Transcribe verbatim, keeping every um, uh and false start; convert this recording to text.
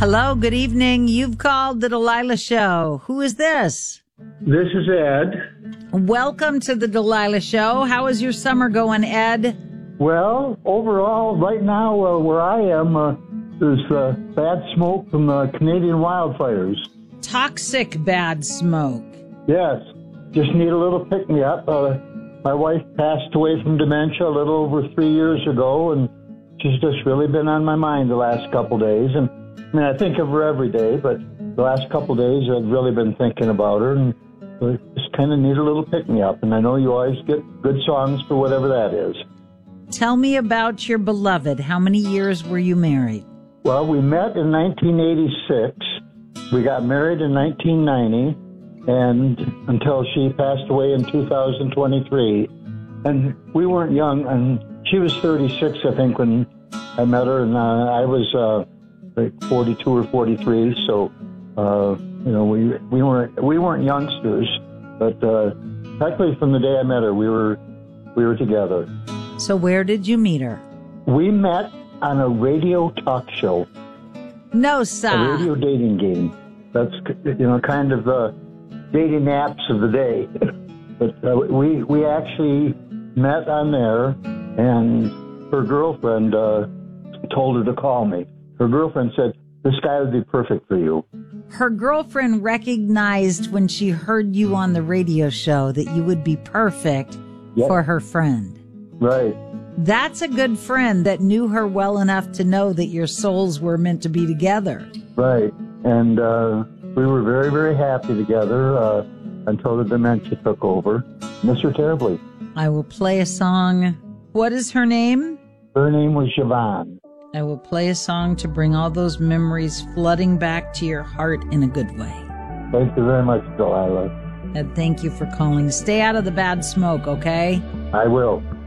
Hello, good evening. You've called the Delilah Show. Who is this? This is Ed. Welcome to the Delilah Show. How is your summer going, Ed? Well, overall, right now uh, where I am, uh, there's uh, bad smoke from the Canadian wildfires. Toxic bad smoke. Yes, just need a little pick-me-up. Uh, my wife passed away from dementia a little over three years ago, and she's just really been on my mind the last couple days. And I mean, I think of her every day, but the last couple days I've really been thinking about her, and I just kind of need a little pick-me-up. And I know you always get good songs for whatever that is. Tell me about your beloved. How many years were you married? Well, we met in nineteen eighty-six. We got married in nineteen ninety, and until she passed away in two thousand twenty-three. And we weren't young, and she was thirty-six, I think, when I met her, and uh, I was uh, like forty-two or forty-three. So, uh, you know, we we weren't we weren't youngsters, but uh, practically from the day I met her, we were we were together. So, where did you meet her? We met on a radio talk show. No, sir. A radio dating game. That's, you know, kind of the dating apps of the day. But uh, we we actually met on there, and her girlfriend uh, told her to call me. Her girlfriend said, "This guy would be perfect for you." Her girlfriend recognized when she heard you on the radio show that you would be perfect Yep. for her friend. Right. That's a good friend that knew her well enough to know that your souls were meant to be together. Right. And uh, we were very, very happy together uh, until the dementia took over. Miss her terribly. I will play a song. What is her name? Her name was Siobhan. I will play a song to bring all those memories flooding back to your heart in a good way. Thank you very much, Delilah. And thank you for calling. Stay out of the bad smoke, okay? I will.